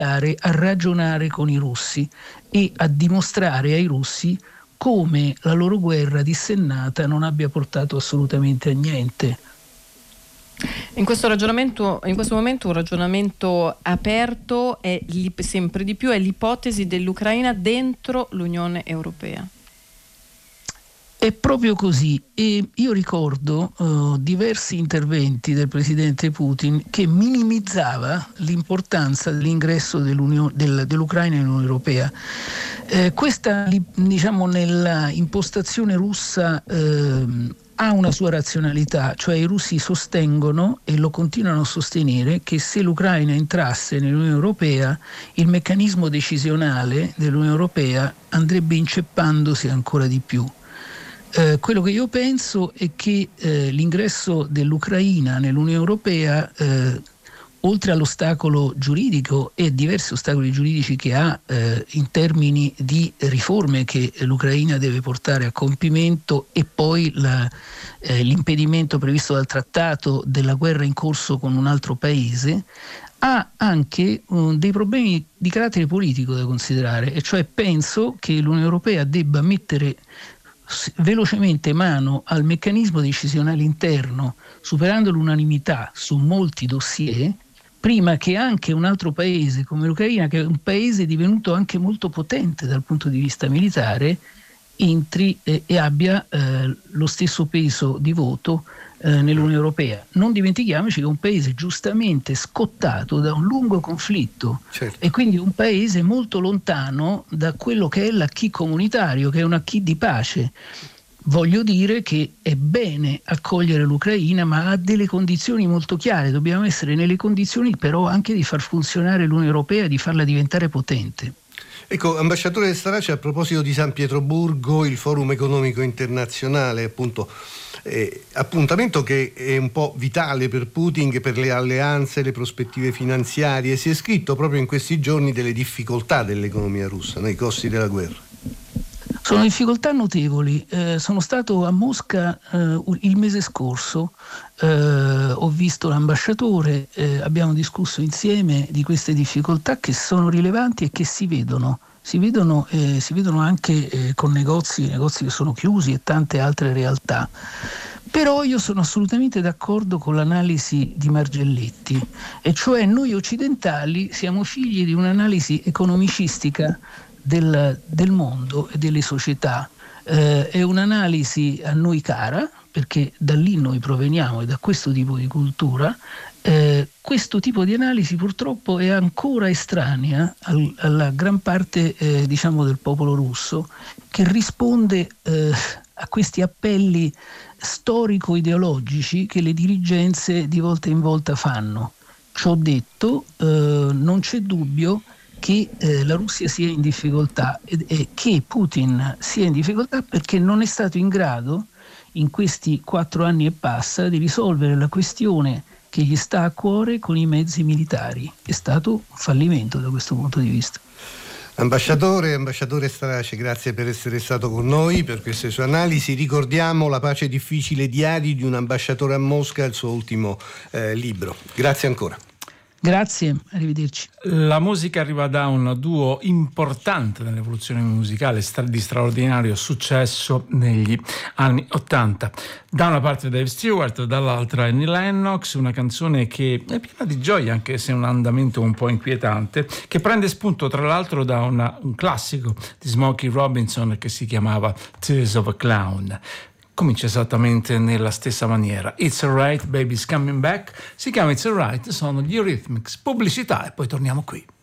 a ragionare con i russi e a dimostrare ai russi come la loro guerra dissennata non abbia portato assolutamente a niente. In questo momento un ragionamento aperto è sempre di più è l'ipotesi dell'Ucraina dentro l'Unione Europea. È proprio così, e io ricordo diversi interventi del presidente Putin che minimizzava l'importanza dell'ingresso dell'Ucraina nell'Unione Europea. Questa, diciamo, nella impostazione russa ha una sua razionalità, cioè i russi sostengono e lo continuano a sostenere che se l'Ucraina entrasse nell'Unione Europea il meccanismo decisionale dell'Unione Europea andrebbe inceppandosi ancora di più. Quello che io penso è che l'ingresso dell'Ucraina nell'Unione Europea, oltre all'ostacolo giuridico e diversi ostacoli giuridici che ha in termini di riforme che l'Ucraina deve portare a compimento, e poi l'impedimento previsto dal trattato della guerra in corso con un altro paese, ha anche dei problemi di carattere politico da considerare, e cioè penso che l'Unione Europea debba mettere velocemente mano al meccanismo decisionale interno, superando l'unanimità su molti dossier, prima che anche un altro paese come l'Ucraina, che è un paese divenuto anche molto potente dal punto di vista militare, entri e abbia lo stesso peso di voto nell'Unione Europea. Non dimentichiamoci che è un paese giustamente scottato da un lungo conflitto, certo, e quindi un paese molto lontano da quello che è l'acquis comunitario, che è un acquis di pace. Voglio dire che è bene accogliere l'Ucraina, ma ha delle condizioni molto chiare. Dobbiamo essere nelle condizioni però anche di far funzionare l'Unione Europea, di farla diventare potente. Ecco, ambasciatore Starace, a proposito di San Pietroburgo, il Forum Economico Internazionale, appunto, appuntamento che è un po' vitale per Putin, per le alleanze, le prospettive finanziarie. Si è scritto proprio in questi giorni delle difficoltà dell'economia russa, nei costi della guerra. Sono difficoltà notevoli. Sono stato a Mosca il mese scorso, ho visto l'ambasciatore, abbiamo discusso insieme di queste difficoltà che sono rilevanti e che si vedono anche con negozi che sono chiusi e tante altre realtà. Però io sono assolutamente d'accordo con l'analisi di Margelletti, e cioè noi occidentali siamo figli di un'analisi economicistica del mondo e delle società. È un'analisi a noi cara, perché da lì noi proveniamo e da questo tipo di cultura. Questo tipo di analisi purtroppo è ancora estranea alla gran parte diciamo del popolo russo, che risponde a questi appelli storico-ideologici che le dirigenze di volta in volta fanno. Ciò detto, non c'è dubbio che la Russia sia in difficoltà e che Putin sia in difficoltà perché non è stato in grado in questi 4 anni e passa di risolvere la questione che gli sta a cuore con i mezzi militari. È stato un fallimento da questo punto di vista. Ambasciatore Starace, grazie per essere stato con noi, per queste sue analisi. Ricordiamo La pace difficile, diari di un ambasciatore a Mosca, il suo ultimo libro. Grazie ancora. Grazie, arrivederci. La musica arriva da un duo importante nell'evoluzione musicale di straordinario successo negli anni '80. Da una parte Dave Stewart, dall'altra Annie Lennox, una canzone che è piena di gioia, anche se un andamento un po' inquietante, che prende spunto tra l'altro da un classico di Smokey Robinson che si chiamava Tears of a Clown. Comincia esattamente nella stessa maniera. It's Alright, Baby's Coming Back. Si chiama It's Alright, sono gli Eurythmics. Pubblicità e poi torniamo qui.